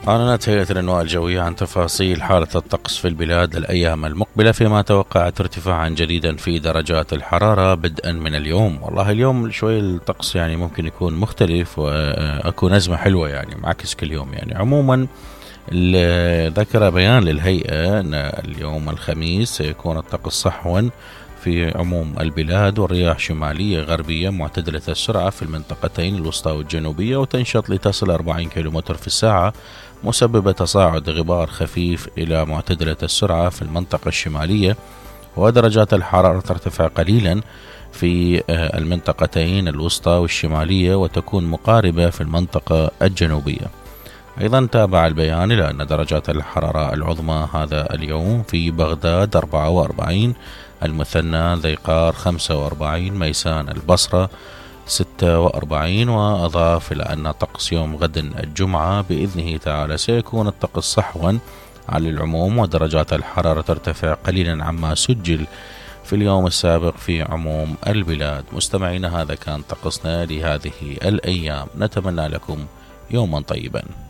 أعلنت هيئة الأنواع الجوية عن تفاصيل حالة الطقس في البلاد للأيام المقبلة، فيما توقعت ارتفاعا جديدا في درجات الحرارة بدءا من اليوم. والله اليوم شوي الطقس يعني ممكن يكون مختلف وأكون أزمة حلوة يعني معكس كل يوم. يعني عموما ذكر بيان للهيئة أن اليوم الخميس سيكون الطقس صحوا في عموم البلاد، والرياح شمالية غربية معتدلة السرعة في المنطقتين الوسطى والجنوبية، وتنشط لتصل 40 كيلومتر في الساعة، مسببة تصاعد غبار خفيف إلى معتدلة السرعة في المنطقة الشمالية. ودرجات الحرارة ترتفع قليلا في المنطقتين الوسطى والشمالية، وتكون مقاربة في المنطقة الجنوبية. أيضا تابع البيان إلى أن درجات الحرارة العظمى هذا اليوم في بغداد 44، المثنى ذيقار 45، ميسان البصرة 46. وأضاف إلى أن طقس يوم غد الجمعة بإذنه تعالى سيكون الطقس صحوا على العموم، ودرجات الحرارة ترتفع قليلا عما سجل في اليوم السابق في عموم البلاد. مستمعينا، هذا كان طقسنا لهذه الأيام، نتمنى لكم يوما طيبا.